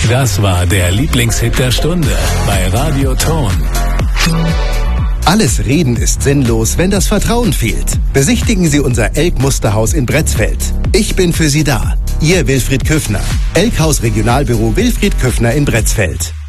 Das war der Lieblingshit der Stunde bei Radio Ton. Alles Reden ist sinnlos, wenn das Vertrauen fehlt. Besichtigen Sie unser Elk-Musterhaus in Bretzfeld. Ich bin für Sie da. Ihr Wilfried Küffner. Elkhaus Regionalbüro Wilfried Küffner in Bretzfeld.